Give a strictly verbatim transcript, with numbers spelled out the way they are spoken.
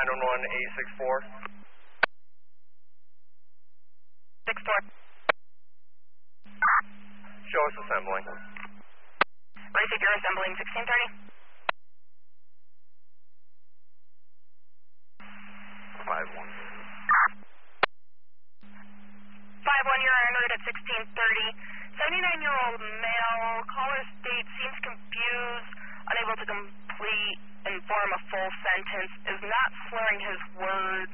nine one one A six four. six four. Show us assembling. Receive your assembling sixteen thirty. five one. five one, you're en route at sixteen thirty. seventy-nine-year-old male, caller state seems confused, unable to complete and form a full sentence, is not slurring